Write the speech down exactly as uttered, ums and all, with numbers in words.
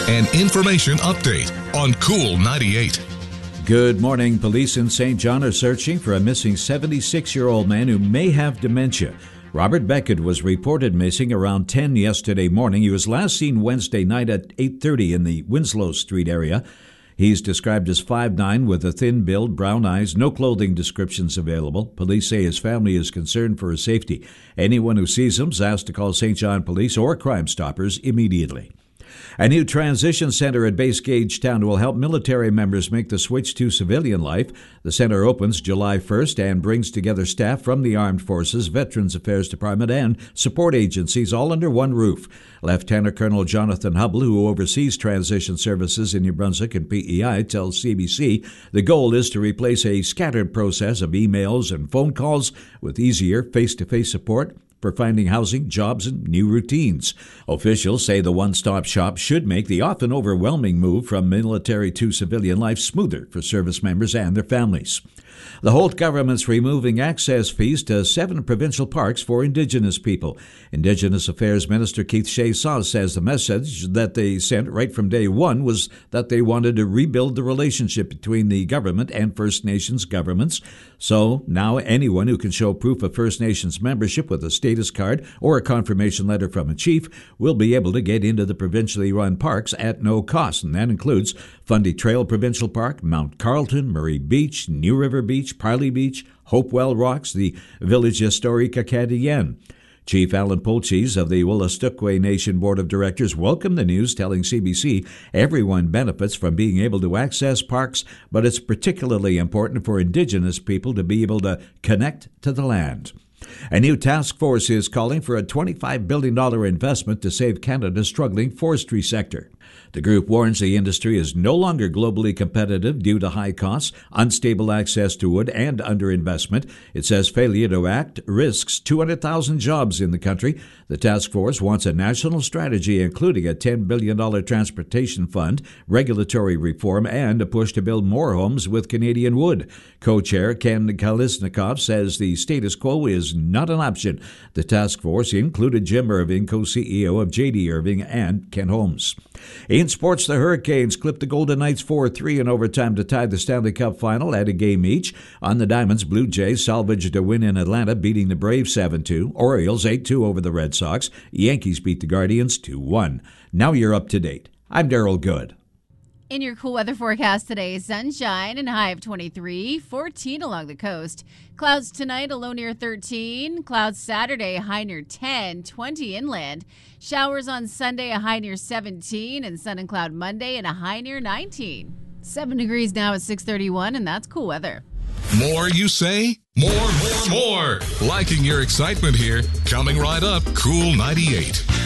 An information update on Cool ninety-eight. Good morning. Police in Saint John are searching for a missing seventy-six-year-old man who may have dementia. Robert Beckett was reported missing around ten yesterday morning. He was last seen Wednesday night at eight thirty in the Winslow Street area. He's described as five nine with a thin build, brown eyes, no clothing descriptions available. Police say his family is concerned for his safety. Anyone who sees him is asked to call Saint John Police or Crime Stoppers immediately. A new transition center at Base Gage Town will help military members make the switch to civilian life. The center opens July first and brings together staff from the Armed Forces, Veterans Affairs Department, and support agencies all under one roof. Lieutenant Colonel Jonathan Hubble, who oversees transition services in New Brunswick and P E I, tells C B C the goal is to replace a scattered process of emails and phone calls with easier face-to-face support for finding housing, jobs, and new routines. Officials say the one-stop shop should make the often overwhelming move from military to civilian life smoother for service members and their families. The Holt government's removing access fees to seven provincial parks for Indigenous people. Indigenous Affairs Minister Keith Shea-Saw says the message that they sent right from day one was that they wanted to rebuild the relationship between the government and First Nations governments. So now anyone who can show proof of First Nations membership with a status card or a confirmation letter from a chief will be able to get into the provincially run parks at no cost. And that includes Fundy Trail Provincial Park, Mount Carlton, Murray Beach, New River Beach, Parley Beach, Hopewell Rocks, the Village Historique Acadienne. Chief Alan Polchis of the Wolastoqey Nation Board of Directors welcomed the news, telling C B C everyone benefits from being able to access parks, but it's particularly important for Indigenous people to be able to connect to the land. A new task force is calling for a twenty-five billion dollars investment to save Canada's struggling forestry sector. The group warns the industry is no longer globally competitive due to high costs, unstable access to wood, and underinvestment. It says failure to act risks two hundred thousand jobs in the country. The task force wants a national strategy, including a ten billion dollars transportation fund, regulatory reform, and a push to build more homes with Canadian wood. Co-chair Ken Kalisnikov says the status quo is not an option. The task force included Jim Irving, co-C E O of J D Irving, and Ken Holmes. In sports, the Hurricanes clipped the Golden Knights four three in overtime to tie the Stanley Cup final at a game each. On the Diamonds, Blue Jays salvaged a win in Atlanta, beating the Braves seven two. Orioles eight two over the Red Sox. Yankees beat the Guardians two one. Now you're up to date. I'm Daryl Good. In your cool weather forecast today, sunshine and high of twenty-three, fourteen along the coast. Clouds tonight, a low near thirteen. Clouds Saturday, a high near ten, twenty inland. Showers on Sunday, a high near seventeen. And sun and cloud Monday, and a high near nineteen. Seven degrees now at six thirty-one, and that's cool weather. More, you say? More, more, more. Liking your excitement here. Coming right up, Cool ninety-eight.